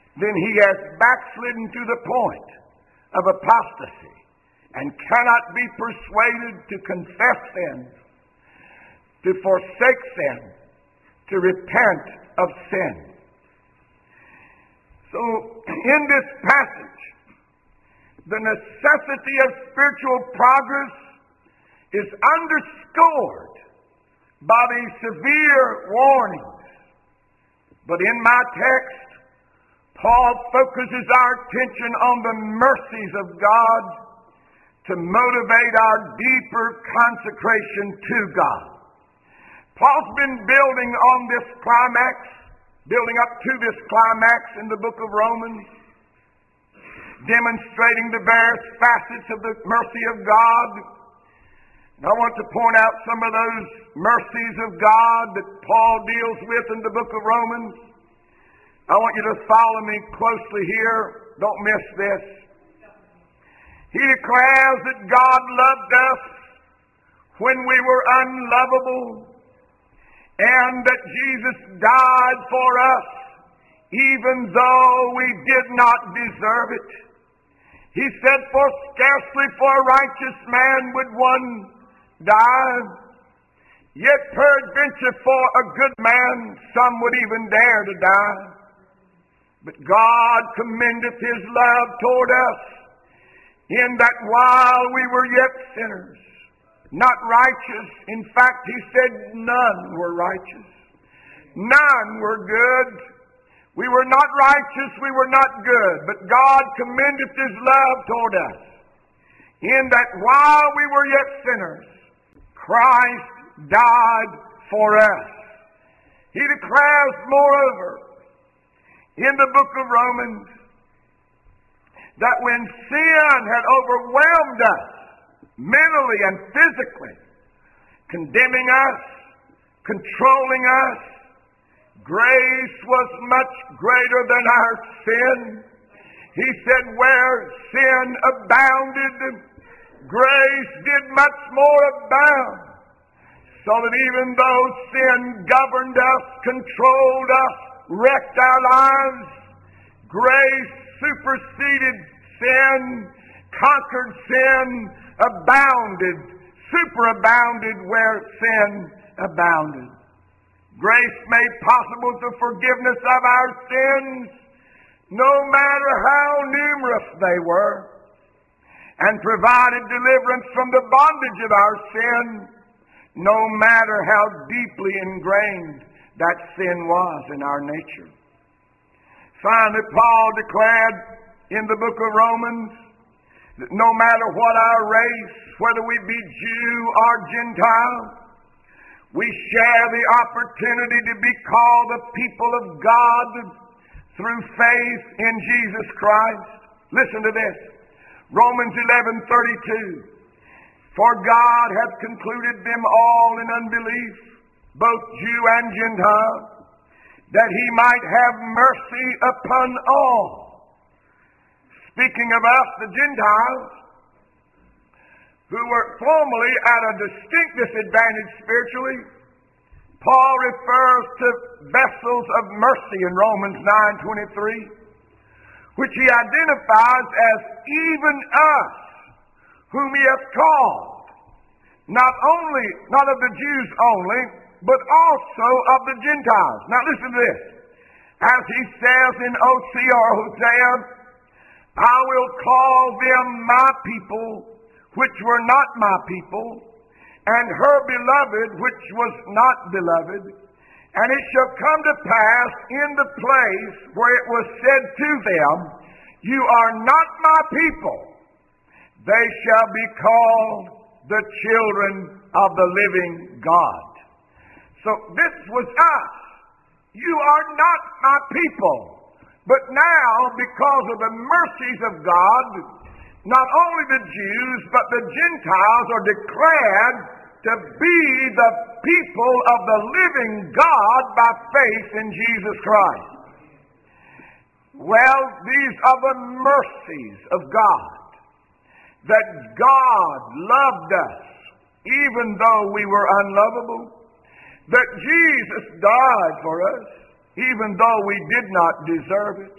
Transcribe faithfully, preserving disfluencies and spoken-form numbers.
then he has backslidden to the point of apostasy and cannot be persuaded to confess sins, to forsake sin, to repent of sin. So, in this passage, the necessity of spiritual progress is underscored by these severe warnings. But in my text, Paul focuses our attention on the mercies of God to motivate our deeper consecration to God. Paul's been building on this climax, building up to this climax in the book of Romans, demonstrating the various facets of the mercy of God. And I want to point out some of those mercies of God that Paul deals with in the book of Romans. I want you to follow me closely here. Don't miss this. He declares that God loved us when we were unlovable, and that Jesus died for us even though we did not deserve it. He said, for scarcely for a righteous man would one die, yet peradventure for a good man some would even dare to die. But God commendeth his love toward us, in that while we were yet sinners, not righteous, in fact he said none were righteous, none were good. We were not righteous, we were not good, but God commendeth his love toward us, in that while we were yet sinners, Christ died for us. He declares, moreover, in the book of Romans, that when sin had overwhelmed us, mentally and physically, condemning us, controlling us, grace was much greater than our sin. He said, where sin abounded, grace did much more abound. So that even though sin governed us, controlled us, wrecked our lives, grace superseded sin, conquered sin, abounded, superabounded where sin abounded. Grace made possible the forgiveness of our sins, no matter how numerous they were, and provided deliverance from the bondage of our sin, no matter how deeply ingrained that sin was in our nature. Finally, Paul declared in the book of Romans that no matter what our race, whether we be Jew or Gentile, we share the opportunity to be called the people of God through faith in Jesus Christ. Listen to this. Romans eleven thirty-two. For God hath concluded them all in unbelief, both Jew and Gentile, that he might have mercy upon all. Speaking of us, the Gentiles, who were formerly at a distinct disadvantage spiritually, Paul refers to vessels of mercy in Romans nine twenty-three, which he identifies as even us, whom he hath called, not only, not of the Jews only, but also of the Gentiles. Now listen to this. As he says in Hosea or Hosea, I will call them my people, which were not my people, and her beloved, which was not beloved. And it shall come to pass in the place where it was said to them, you are not my people, they shall be called the children of the living God. So this was us. You are not my people. But now, because of the mercies of God, not only the Jews, but the Gentiles are declared to be the people of the living God by faith in Jesus Christ. Well, these are the mercies of God, that God loved us even though we were unlovable, that Jesus died for us even though we did not deserve it,